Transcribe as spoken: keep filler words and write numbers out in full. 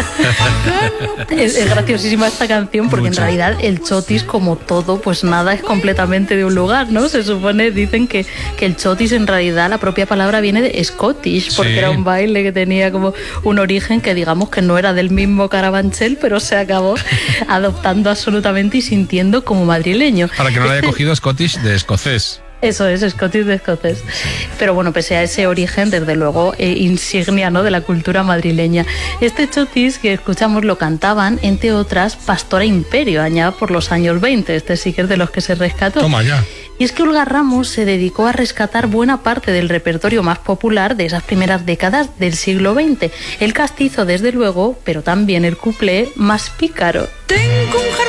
es, es graciosísima esta canción porque Mucho. En realidad el chotis, como todo, pues nada es completamente de un lugar, ¿no? Se supone, dicen que, que el chotis en realidad la propia palabra viene de Scottish, porque sí. Era un baile que tenía como un origen que digamos que no era del mismo Carabanchel, pero se acabó adoptando absolutamente y sintiendo como madrileño. Para que no este... le haya cogido Scottish de escocés. Eso es, Scottish de escocés. Pero bueno, pese a ese origen, desde luego, eh, insignia, ¿no?, de la cultura madrileña. Este chotis que escuchamos lo cantaban, entre otras, Pastora Imperio, allá por los años veinte. Este sí que es de los que se rescató. Toma ya. Y es que Olga Ramos se dedicó a rescatar buena parte del repertorio más popular de esas primeras décadas del siglo veinte. El castizo, desde luego, pero también el cuplé más pícaro. Tengo un